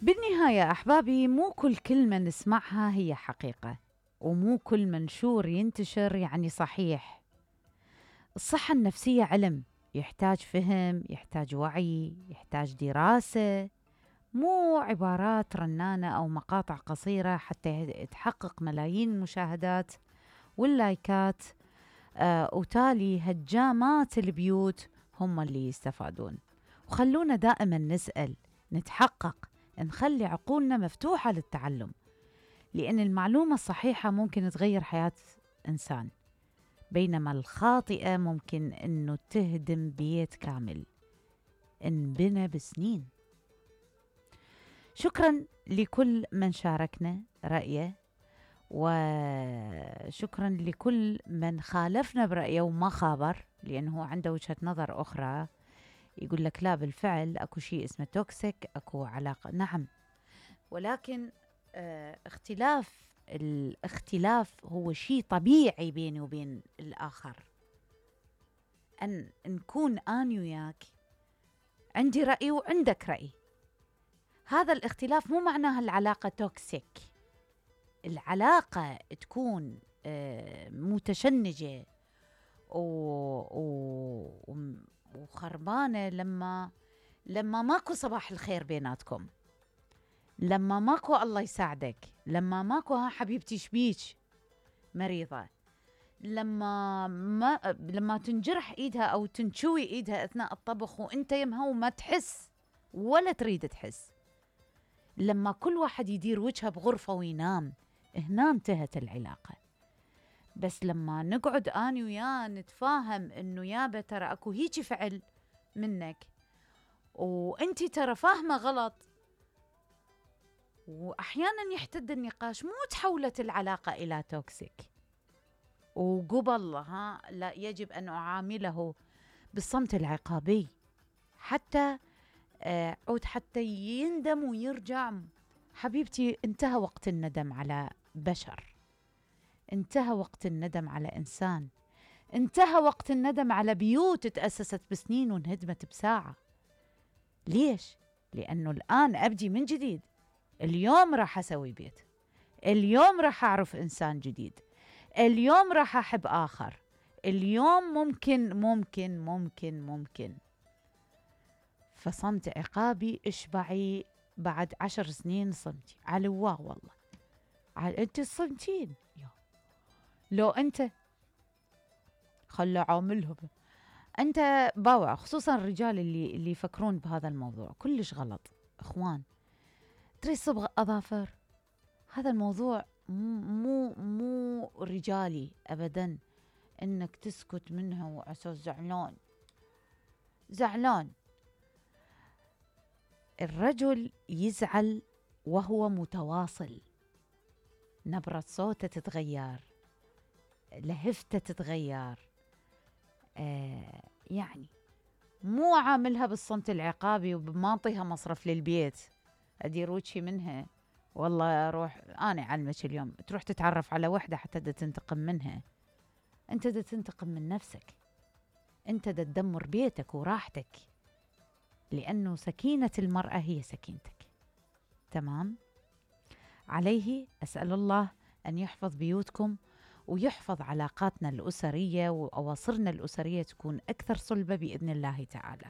بالنهاية أحبابي، مو كل كلمة نسمعها هي حقيقة، ومو كل منشور ينتشر يعني صحيح. الصحة النفسية علم، يحتاج فهم، يحتاج وعي، يحتاج دراسة، مو عبارات رنانة أو مقاطع قصيرة حتى تحقق ملايين المشاهدات واللايكات. وتالي هجامات البيوت هم اللي يستفادون. وخلونا دائما نسأل، نتحقق، نخلي عقولنا مفتوحة للتعلم، لأن المعلومة الصحيحة ممكن تغير حياة إنسان، بينما الخاطئة ممكن أنه تهدم بيت كامل انبنى بسنين. شكرا لكل من شاركنا رأيه، وشكرا لكل من خالفنا برأيه وما خابر، لأنه عنده وجهة نظر أخرى. يقول لك لا، بالفعل أكو شيء اسمه توكسيك، أكو علاقة، نعم، ولكن الاختلاف هو شيء طبيعي بيني وبين الآخر. أن نكون أنا وياك عندي رأي وعندك رأي، هذا الاختلاف مو معناها العلاقة توكسيك. العلاقة تكون متشنجة وخربانة لما ماكو صباح الخير بيناتكم، لما ماكو الله يساعدك، لما ماكو ها حبيبتي شبيك مريضة، لما تنجرح ايدها او تنشوي ايدها اثناء الطبخ وانت يمها وما تحس ولا تريد تحس، لما كل واحد يدير وجهه بغرفة وينام، هنا انتهت العلاقة. بس لما نقعد اني وياه نتفاهم انه يابا ترى اكو هيجي فعل منك وانتي ترى فاهمة غلط، واحيانا يحتد النقاش، مو تحولت العلاقة الى توكسيك. وقبل لا، يجب ان اعامله بالصمت العقابي حتى عود حتى يندم ويرجع. حبيبتي، انتهى وقت الندم على بشر، انتهى وقت الندم على إنسان، انتهى وقت الندم على بيوت تأسست بسنين وانهدمت بساعة. ليش؟ لأنه الآن أبدي من جديد. اليوم راح أسوي بيت، اليوم راح أعرف إنسان جديد، اليوم راح أحب آخر، اليوم ممكن. فصمت عقابي اشبعي. بعد 10 سنين صمتي علواه والله. انت صمتين، لو انت خلى عاملها انت باوع، خصوصا الرجال اللي يفكرون بهذا الموضوع كلش غلط. اخوان، تريد صبغ اظافر، هذا الموضوع مو رجالي ابدا، انك تسكت منها وعساس زعلان. الرجل يزعل وهو متواصل، نبرة صوته تتغير، لهفته تتغير، يعني مو عاملها بالصمت العقابي وما اعطيها مصرف للبيت، ادير وجهي منها والله اروح انا اعلمك اليوم تروح تتعرف على وحده حتى دا تنتقم منها. انت دا تنتقم من نفسك، انت دا تدمر بيتك وراحتك، لانه سكينة المرأة هي سكينتك. تمام؟ عليه اسأل الله ان يحفظ بيوتكم ويحفظ علاقاتنا الأسرية وأواصرنا الأسرية تكون أكثر صلبة بإذن الله تعالى.